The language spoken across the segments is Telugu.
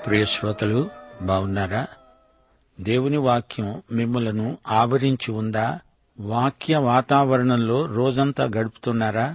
ప్రియ శ్రోతలు, బాగున్నారా? దేవుని వాక్యం మిమ్ములను ఆవరించి ఉందా? వాక్య వాతావరణంలో రోజంతా గడుపుతున్నారా?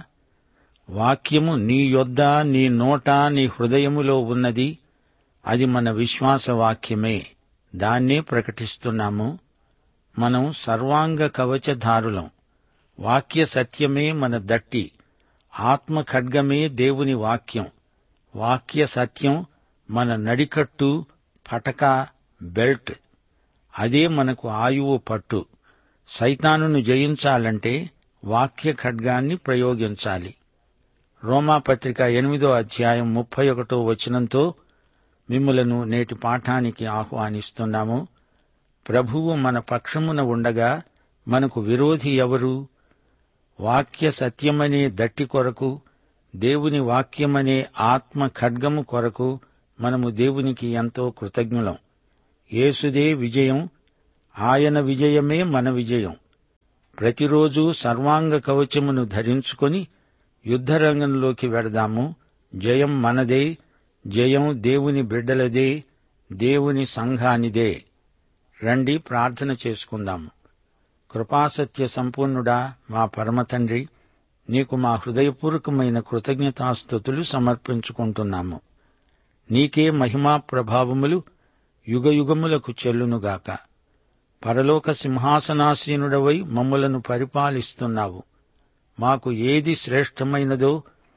వాక్యము నీ యొద్ద, నీ నోట, నీ హృదయములో ఉన్నది. అది మన విశ్వాస వాక్యమే. దాన్నే ప్రకటిస్తున్నాము. మనం సర్వాంగ కవచధారులం. వాక్య సత్యమే మన దట్టి. ఆత్మ ఖడ్గమే దేవుని వాక్యం. వాక్య సత్యం మన నడికట్టు, పటక, బెల్ట్. అదే మనకు ఆయువు పట్టు. సైతానును జయించాలంటే వాక్య ఖడ్గాన్ని ప్రయోగించాలి. రోమాపత్రిక 8వ అధ్యాయం 31వ వచనంతో మిమ్ములను నేటి పాఠానికి ఆహ్వానిస్తున్నాము. ప్రభువు మన పక్షమున ఉండగా మనకు విరోధి ఎవరు? వాక్య సత్యమనే దట్టి కొరకు, దేవుని వాక్యమనే ఆత్మ ఖడ్గము కొరకు మనము దేవునికి ఎంతో కృతజ్ఞులం. యేసుదే విజయం. ఆయన విజయమే మన విజయం. ప్రతిరోజు సర్వాంగ కవచమును ధరించుకొని యుద్ధరంగంలోకి వెడదాము. జయం మనదే. జయం దేవుని బిడ్డలదే, దేవుని సంఘానిదే. రండి, ప్రార్థన చేసుకుందాము. కృపాసత్య సంపూర్ణుడా, మా పరమతండ్రి, నీకు మా హృదయపూర్వకమైన కృతజ్ఞతాస్తుతులు సమర్పించుకుంటున్నాము. నీకే మహిమా ప్రభావములు యుగయుగములకు చెల్లునుగాక. పరలోక సింహాసనాసీనుడవై మమ్ములను పరిపాలిస్తున్నావు. మాకు ఏది శ్రేష్టమైనదో,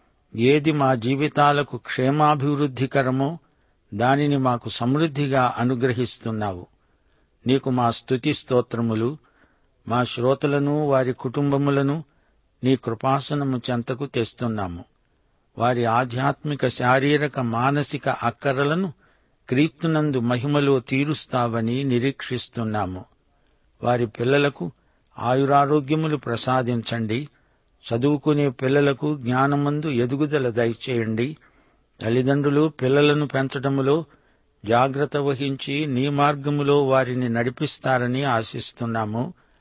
ఏది మా జీవితాలకు క్షేమాభివృద్ధికరమో దానిని మాకు సమృద్ధిగా అనుగ్రహిస్తున్నావు. నీకు మా స్తుతి స్తోత్రములు. మా శ్రోతలను, వారి కుటుంబములను నీ కృపాసనము చెంతకు తెస్తున్నాము. వారి ఆధ్యాత్మిక, శారీరక, మానసిక అక్కరలను క్రీస్తునందు మహిమలో తీరుస్తావని నిరీక్షిస్తున్నాము. వారి పిల్లలకు ఆయురారోగ్యములు ప్రసాదించండి. చదువుకునే పిల్లలకు జ్ఞానమందు ఎదుగుదల దయచేయండి. తల్లిదండ్రులు పిల్లలను పెంచటములో జాగ్రత్త వహించి నీ మార్గములో వారిని నడిపిస్తారని ఆశిస్తున్నాము.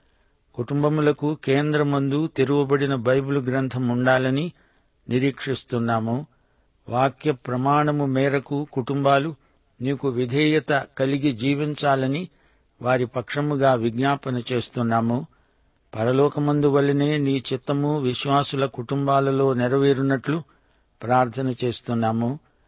కుటుంబములకు కేంద్రమందు తెరువబడిన బైబిల్ గ్రంథం ఉండాలని నిరీక్షిస్తున్నాము. వాక్య ప్రమాణము మేరకు కుటుంబాలు నీకు విధేయత కలిగి జీవించాలని వారి పక్షముగా విజ్ఞాపన చేస్తున్నాము. పరలోకమందు వల్లనే నీ చిత్తము విశ్వాసుల కుటుంబాలలో నెరవేరునట్లు ప్రార్థన చేస్తున్నాము.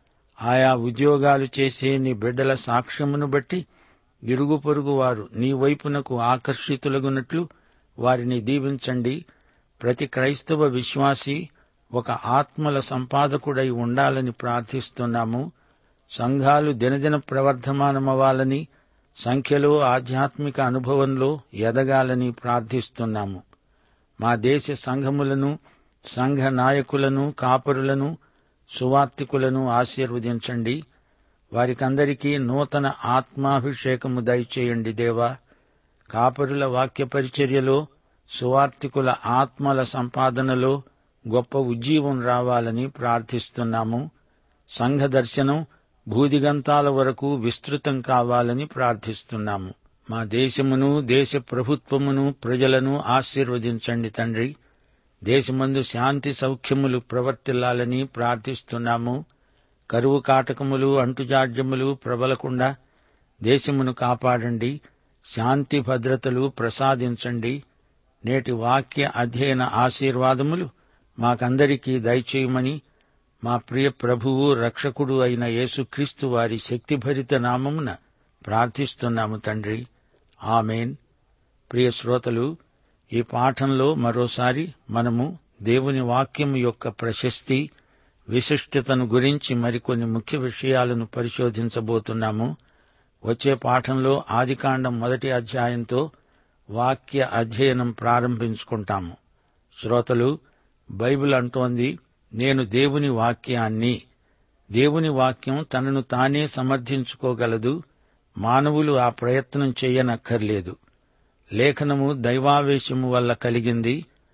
ఆయా ఉద్యోగాలు చేసే నీ బిడ్డల సాక్ష్యమును బట్టి ఇరుగు పొరుగు వారు నీ వైపునకు ఆకర్షితులగునట్లు వారిని దీవించండి. ప్రతి క్రైస్తవ విశ్వాసి ఒక ఆత్మల సంపాదకుడై ఉండాలని ప్రార్థిస్తున్నాము. సంఘాలు దినదిన ప్రవర్ధమానమవ్వాలని, సంఖ్యలో, ఆధ్యాత్మిక అనుభవంలో ఎదగాలని ప్రార్థిస్తున్నాము. మా దేశ సంఘములను, సంఘ నాయకులను, కాపరులను, సువార్తికులను ఆశీర్వదించండి. వారికందరికీ నూతన ఆత్మాభిషేకము దయచేయండి దేవా. కాపరుల వాక్య పరిచర్యలో, సువార్తికుల ఆత్మల సంపాదనలో గొప్ప ఉజ్జీవం రావాలని ప్రార్థిస్తున్నాము. సంఘ దర్శనం భూదిగంతాల వరకు విస్తృతం కావాలని ప్రార్థిస్తున్నాము. మా దేశమును, దేశ ప్రభుత్వమును, ప్రజలను ఆశీర్వదించండి తండ్రి. దేశమందు శాంతి సౌఖ్యములు ప్రవర్తిల్లాలని ప్రార్థిస్తున్నాము. కరువు కాటకములు, అంటుజాడ్యములు ప్రబలకుండా దేశమును కాపాడండి. శాంతి భద్రతలు ప్రసాదించండి. నేటి వాక్య అధ్యయన ఆశీర్వాదములు మాకందరికీ దయచేయమని మా ప్రియ ప్రభువు, రక్షకుడు అయిన యేసుక్రీస్తు వారి శక్తిభరిత నామమున ప్రార్థిస్తున్నాము తండ్రి. ఆమేన్. ప్రియ శ్రోతలు, ఈ పాఠంలో మరోసారి మనము దేవుని వాక్యము యొక్క ప్రశస్తి, విశిష్టతను గురించి మరికొన్ని ముఖ్య విషయాలను పరిశోధించబోతున్నాము. వచ్చే పాఠంలో ఆదికాండం 1వ అధ్యాయంతో వాక్య అధ్యయనం ప్రారంభించుకుంటాము. శ్రోతలు, బైబిల్ అంటోంది, నేను దేవుని వాక్యాన్ని. దేవుని వాక్యం తనను తానే సమర్థించుకోగలదు. మానవులు ఆ ప్రయత్నం చెయ్యనక్కర్లేదు. లేఖనము దైవావేశము వల్ల కలిగింది.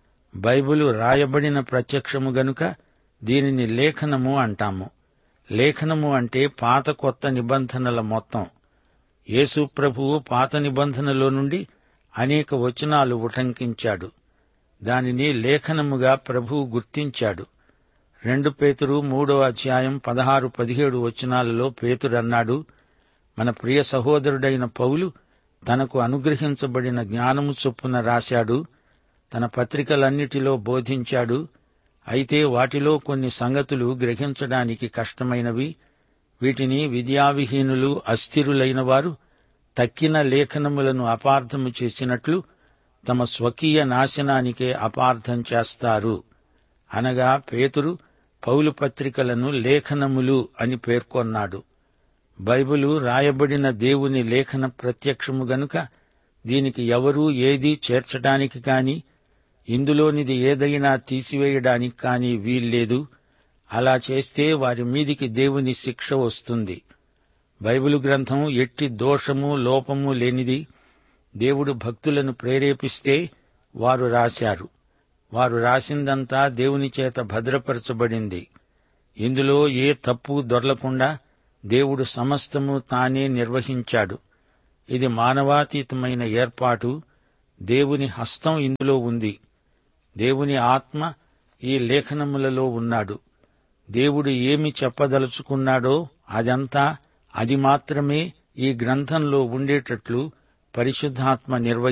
బైబిలు రాయబడిన ప్రత్యక్షము గనుక దీనిని లేఖనము అంటాము. లేఖనము అంటే పాత కొత్త నిబంధనల మొత్తం. యేసు ప్రభువు పాత నిబంధనలో నుండి అనేక వచనాలు ఉటంకించాడు. దానిని లేఖనముగా ప్రభువు గుర్తించాడు. 2 పేతురు 3వ అధ్యాయం 16-17 వచనాలలో పేతురన్నాడు, మన ప్రియ సహోదరుడైన పౌలు తనకు అనుగ్రహించబడిన జ్ఞానము చొప్పున రాశాడు. తన పత్రికలన్నిటిలో బోధించాడు. అయితే వాటిలో కొన్ని సంగతులు గ్రహించడానికి కష్టమైనవి. వీటిని విద్యావిహీనులు, అస్థిరులైన వారు తక్కిన లేఖనములను అపార్థము చేసినట్లు తమ స్వకీయ నాశనానికే అపార్థం చేస్తారు. అనగా పేతురు పౌలు పత్రికలను లేఖనములు అని పేర్కొన్నాడు. బైబిలు రాయబడిన దేవుని లేఖన ప్రత్యక్షము గనుక దీనికి ఎవరూ ఏదీ చేర్చడానికి కాని ఇందులోనిది ఏదైనా తీసివేయడానికి కాని వీల్లేదు. అలా చేస్తే వారి మీదికి దేవుని శిక్ష వస్తుంది. బైబిలు గ్రంథం ఎట్టి దోషము, లోపము లేనిది. దేవుడు భక్తులను ప్రేరేపిస్తే వారు రాశారు. వారు రాసిందంతా దేవుని చేత భద్రపరచబడింది. ఇందులో ఏ తప్పు దొర్లకుండా దేవుడు సమస్తము తానే నిర్వహించాడు. ఇది మానవాతీతమైన ఏర్పాటు. దేవుని హస్తం ఇందులో ఉంది. దేవుని ఆత్మ ఈ లేఖనములలో ఉన్నాడు. దేవుడు ఏమి చెప్పదలుచుకున్నాడో అదంతా, అది మాత్రమే ఈ గ్రంథంలో ఉండేటట్లు పరిశుద్ధాత్మ